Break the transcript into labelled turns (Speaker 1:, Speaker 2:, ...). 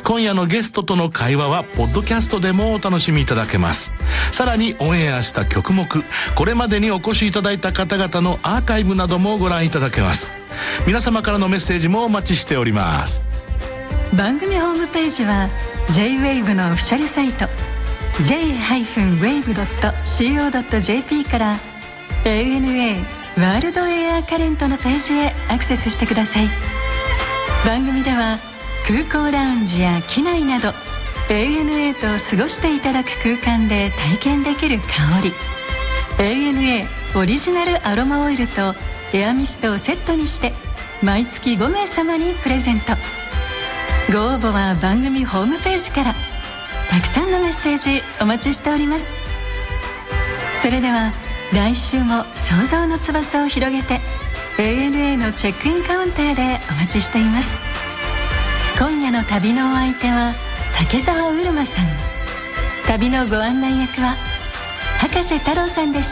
Speaker 1: 今夜のゲストとの会話はポッドキャストでもお楽しみいただけます。さらにオンエアした曲目、これまでにお越しいただいた方々のアーカイブなどもご覧いただけます。皆様からのメッセージもお待ちしております。
Speaker 2: 番組ホームページは J-WAVE のオフィシャルサイト j-wave.co.jp から ANA ワールドエアカレントのページへアクセスしてください。番組では空港ラウンジや機内など ANA と過ごしていただく空間で体験できる香り ANA オリジナルアロマオイルとエアミストをセットにして毎月5名様にプレゼント。ご応募は番組ホームページから。たくさんのメッセージお待ちしております。それでは来週も想像の翼を広げて ANA のチェックインカウンターでお待ちしています。今夜の旅のお相手は竹澤うるまさん。旅のご案内役は博士太郎さんでした。